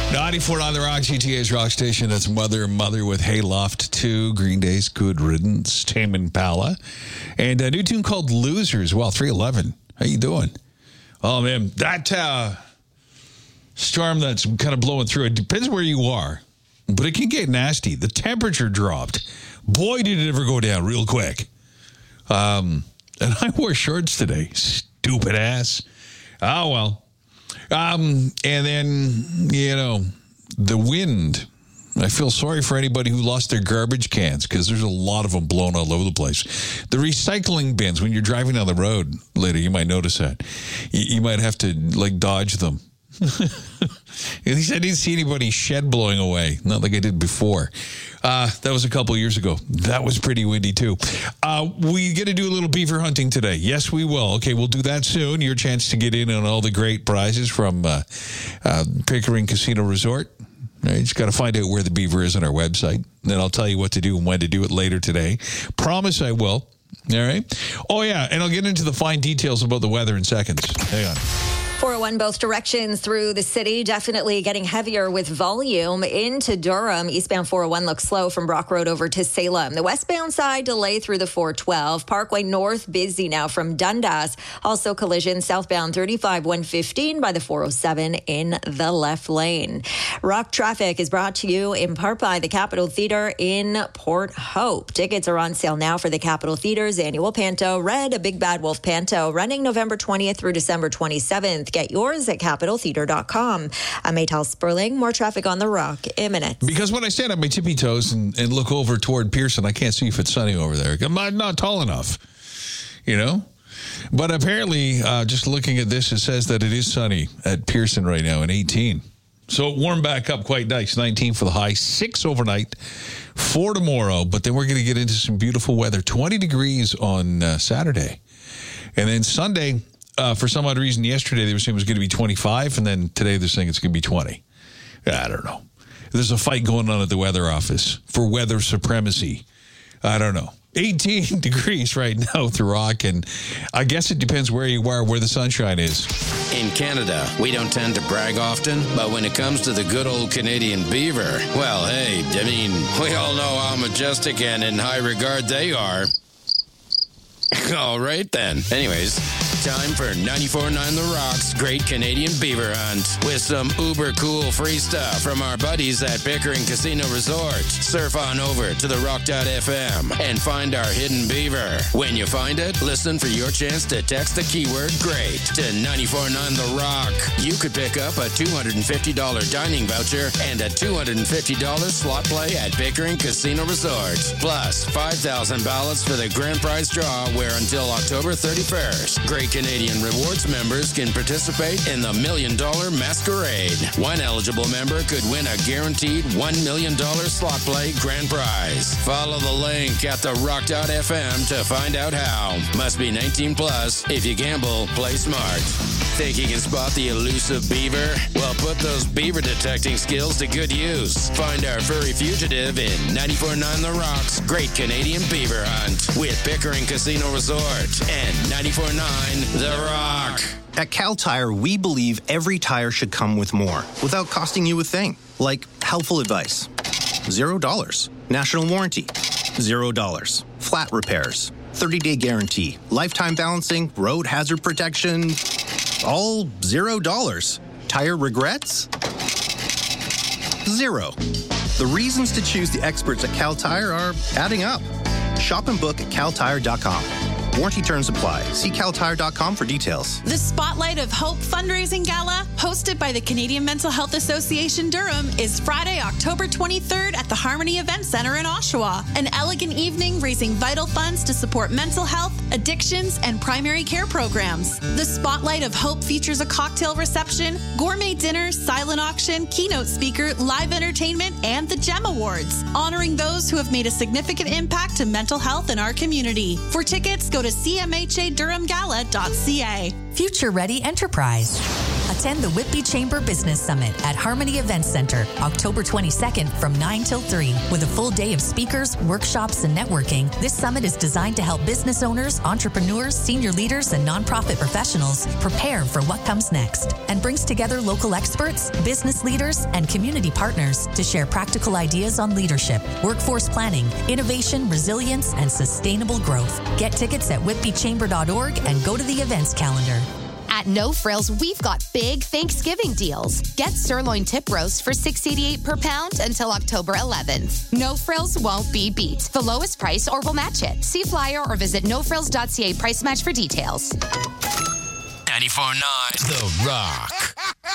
94 on the Rock, GTA's Rock Station. That's Mother with Hayloft 2, Green Day's Good Riddance, Tame Impala, and a new tune called Losers. Well, 311. How you doing? Oh, man, that storm that's kind of blowing through, it depends where you are, but it can get nasty. The temperature dropped. Boy, did it ever go down real quick. And I wore shorts today. Stupid ass. Oh, well. And then, the wind. I feel sorry for anybody who lost their garbage cans because there's a lot of them blown all over the place. The recycling bins, when you're driving down the road later, you might notice that. You might have to, dodge them. At least I didn't see anybody's shed blowing away. Not like I did before. That was a couple years ago. That was pretty windy, too. We get to do a little beaver hunting today. Yes, we will. Okay, we'll do that soon. Your chance to get in on all the great prizes from Pickering Casino Resort. You just got to find out where the beaver is on our website. Then I'll tell you what to do and when to do it later today. Promise I will. All right? Oh, yeah, and I'll get into the fine details about the weather in seconds. Hang on. 401 both directions through the city, definitely getting heavier with volume into Durham. Eastbound 401 looks slow from Brock Road over to Salem. The westbound side delay through the 412. Parkway North busy now from Dundas. Also collision southbound 35 115 by the 407 in the left lane. Rock traffic is brought to you in part by the Capitol Theater in Port Hope. Tickets are on sale now for the Capitol Theater's annual Panto Red, a Big Bad Wolf Panto, running November 20th through December 27th. Get yours at CapitolTheater.com. I'm Maytal Sperling. More traffic on the Rock in minutes. Because when I stand on my tippy toes and look over toward Pearson, I can't see if it's sunny over there. I'm not tall enough, But apparently, just looking at this, it says that it is sunny at Pearson right now in 18. So it warmed back up quite nice. 19 for the high, 6 overnight, 4 tomorrow. But then we're going to get into some beautiful weather. 20 degrees on Saturday. And then Sunday, for some odd reason, yesterday they were saying it was going to be 25, and then today they're saying it's going to be 20. I don't know. There's a fight going on at the weather office for weather supremacy. I don't know. 18 degrees right now with the Rock, and I guess it depends where you are, where the sunshine is. In Canada, we don't tend to brag often, but when it comes to the good old Canadian beaver, well, hey, we all know how majestic and in high regard they are. All right, then. Anyways, time for 94.9 The Rock's Great Canadian Beaver Hunt with some uber cool free stuff from our buddies at Pickering Casino Resort. Surf on over to the rock.fm and find our hidden beaver. When you find it, listen for your chance to text the keyword GREAT to 94.9 The Rock. You could pick up a $250 dining voucher and a $250 slot play at Pickering Casino Resort. Plus, 5,000 ballots for the grand prize draw, where until October 31st, Great Canadian Rewards members can participate in the $1 Million Masquerade. One eligible member could win a guaranteed $1 million slot play grand prize. Follow the link at therock.fm to find out how. Must be 19 plus. If you gamble, play smart. Think you can spot the elusive beaver? Well, put those beaver detecting skills to good use. Find our furry fugitive in 94.9 The Rock's Great Canadian Beaver Hunt with Pickering Casino Resort and 94.9 The Rock. At Cal Tire, we believe every tire should come with more without costing you a thing. Like helpful advice. $0. National warranty. $0. Flat repairs. 30-day guarantee. Lifetime balancing. Road hazard protection. All $0. Tire regrets? 0. The reasons to choose the experts at Cal Tire are adding up. Shop and book at caltire.com. Warranty terms apply. See caltire.com for details. The Spotlight of Hope fundraising gala, hosted by the Canadian Mental Health Association Durham, is Friday, October 23rd at the Harmony Event Center in Oshawa. An elegant evening raising vital funds to support mental health, addictions, and primary care programs. The Spotlight of Hope features a cocktail reception, gourmet dinner, silent auction, keynote speaker, live entertainment, and the GEM Awards, honoring those who have made a significant impact to mental health in our community. For tickets, go to cmhadurhamgala.ca. Future Ready Enterprise, a Attend the Whitby Chamber Business Summit at Harmony Events Center, October 22nd from 9 till 3. With a full day of speakers, workshops, and networking, this summit is designed to help business owners, entrepreneurs, senior leaders, and nonprofit professionals prepare for what comes next, and brings together local experts, business leaders, and community partners to share practical ideas on leadership, workforce planning, innovation, resilience, and sustainable growth. Get tickets at whitbychamber.org and go to the events calendar. At No Frills, we've got big Thanksgiving deals. Get sirloin tip roast for $6.88 per pound until October 11th. No Frills won't be beat. The lowest price or we'll match it. See flyer or visit nofrills.ca price match for details. 94.9 The Rock.